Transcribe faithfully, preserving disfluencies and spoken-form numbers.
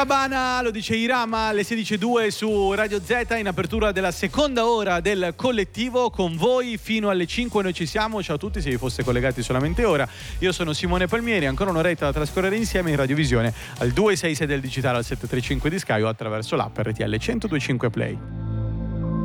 Cabana, lo dice Irama, alle sedici e due su Radio Z, in apertura della seconda ora del collettivo. Con voi fino alle cinque noi ci siamo. Ciao a tutti, se vi foste collegati solamente ora. Io sono Simone Palmieri, ancora un'oretta da trascorrere insieme in radiovisione al due sei sei del digitale, al sette tre cinque di Sky o attraverso l'app R T L centodue e cinque Play.